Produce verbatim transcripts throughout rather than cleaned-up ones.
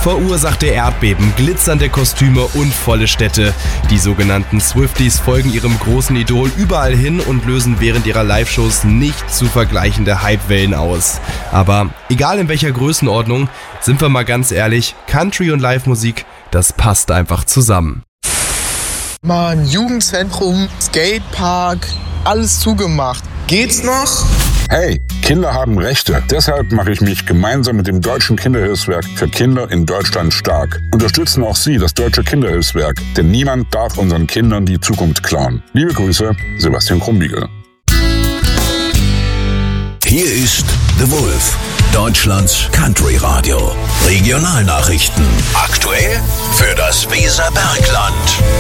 Verursachte Erdbeben, glitzernde Kostüme und volle Städte. Die sogenannten Swifties folgen ihrem großen Idol überall hin und lösen während ihrer Live-Shows nicht zu vergleichende Hypewellen aus. Aber egal in welcher Größenordnung, sind wir mal ganz ehrlich, Country und Live-Musik, das passt einfach zusammen. Mann, Jugendzentrum, Skatepark, alles zugemacht. Geht's noch? Hey, Kinder haben Rechte. Deshalb mache ich mich gemeinsam mit dem Deutschen Kinderhilfswerk für Kinder in Deutschland stark. Unterstützen auch Sie das Deutsche Kinderhilfswerk, denn niemand darf unseren Kindern die Zukunft klauen. Liebe Grüße, Sebastian Krumbiegel. Hier ist The Wolf, Deutschlands Country Radio. Regionalnachrichten. Aktuell für das Weserbergland.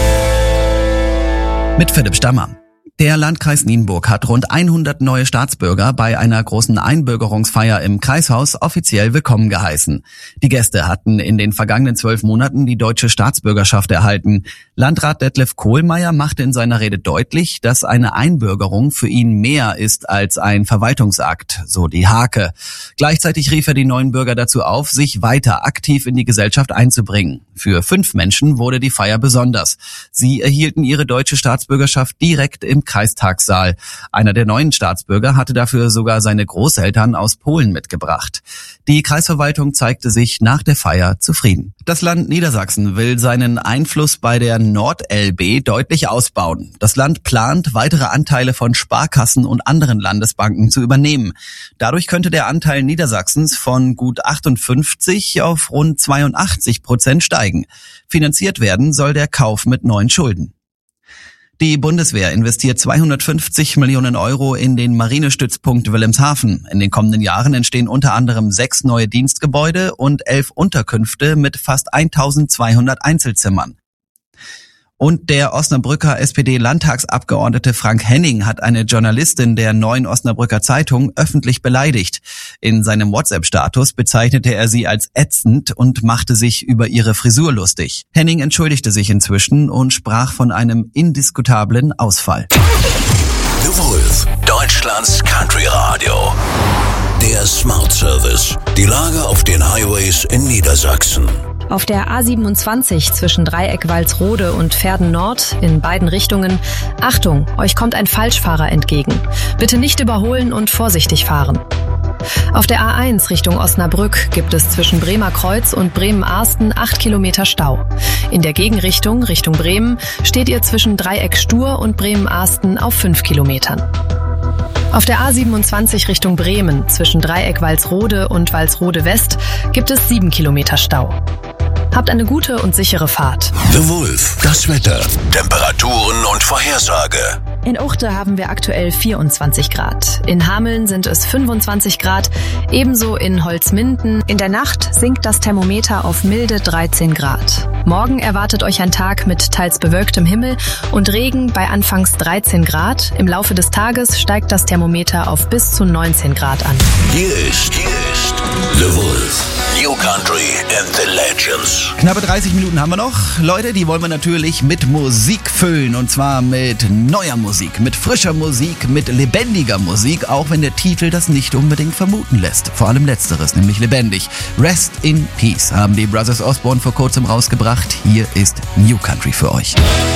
Mit Philipp Stammer. Der Landkreis Nienburg hat rund hundert neue Staatsbürger bei einer großen Einbürgerungsfeier im Kreishaus offiziell willkommen geheißen. Die Gäste hatten in den vergangenen zwölf Monaten die deutsche Staatsbürgerschaft erhalten. Landrat Detlef Kohlmeier machte in seiner Rede deutlich, dass eine Einbürgerung für ihn mehr ist als ein Verwaltungsakt, so die Hake. Gleichzeitig rief er die neuen Bürger dazu auf, sich weiter aktiv in die Gesellschaft einzubringen. Für fünf Menschen wurde die Feier besonders. Sie erhielten ihre deutsche Staatsbürgerschaft direkt im Kreistagssaal. Einer der neuen Staatsbürger hatte dafür sogar seine Großeltern aus Polen mitgebracht. Die Kreisverwaltung zeigte sich nach der Feier zufrieden. Das Land Niedersachsen will seinen Einfluss bei der Nord-L B deutlich ausbauen. Das Land plant, weitere Anteile von Sparkassen und anderen Landesbanken zu übernehmen. Dadurch könnte der Anteil Niedersachsens von gut achtundfünfzig auf rund zweiundachtzig Prozent steigen. Finanziert werden soll der Kauf mit neuen Schulden. Die Bundeswehr investiert zweihundertfünfzig Millionen Euro in den Marinestützpunkt Wilhelmshaven. In den kommenden Jahren entstehen unter anderem sechs neue Dienstgebäude und elf Unterkünfte mit fast eintausendzweihundert Einzelzimmern. Und der Osnabrücker S P D-Landtagsabgeordnete Frank Henning hat eine Journalistin der Neuen Osnabrücker Zeitung öffentlich beleidigt. In seinem WhatsApp-Status bezeichnete er sie als ätzend und machte sich über ihre Frisur lustig. Henning entschuldigte sich inzwischen und sprach von einem indiskutablen Ausfall. The Wolf, Deutschlands Country Radio. Der Smart Service. Die Lage auf den Highways in Niedersachsen. Auf der A siebenundzwanzig zwischen Dreieck Walsrode und Verden Nord in beiden Richtungen. Achtung, euch kommt ein Falschfahrer entgegen. Bitte nicht überholen und vorsichtig fahren. Auf der A eins Richtung Osnabrück gibt es zwischen Bremer Kreuz und Bremen-Arsten acht Kilometer Stau. In der Gegenrichtung, Richtung Bremen, steht ihr zwischen Dreieck Stur und Bremen-Arsten auf fünf Kilometern. Auf der A siebenundzwanzig Richtung Bremen zwischen Dreieck Walsrode und Walsrode West gibt es sieben Kilometer Stau. Habt eine gute und sichere Fahrt. The Wolf, das Wetter, Temperaturen und Vorhersage. In Uchte haben wir aktuell vierundzwanzig Grad. In Hameln sind es fünfundzwanzig Grad, ebenso in Holzminden. In der Nacht sinkt das Thermometer auf milde dreizehn Grad. Morgen erwartet euch ein Tag mit teils bewölktem Himmel und Regen bei anfangs dreizehn Grad. Im Laufe des Tages steigt das Thermometer auf bis zu neunzehn Grad an. Hier ist, hier ist The Wolf. New Country and the Legends. Knappe dreißig Minuten haben wir noch. Leute, die wollen wir natürlich mit Musik füllen. Und zwar mit neuer Musik, mit frischer Musik, mit lebendiger Musik. Auch wenn der Titel das nicht unbedingt vermuten lässt. Vor allem letzteres, nämlich lebendig. Rest in Peace haben die Brothers Osborne vor kurzem rausgebracht. Hier ist New Country für euch.